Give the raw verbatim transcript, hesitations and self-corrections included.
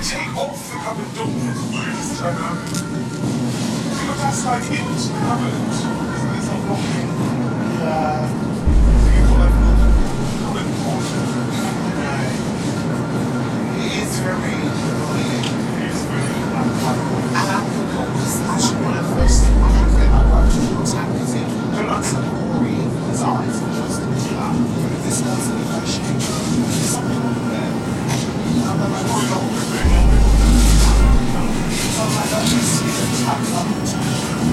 take off the cupboard doors. So, um, because that's like into the cupboard, so there's a blocking. Yeah.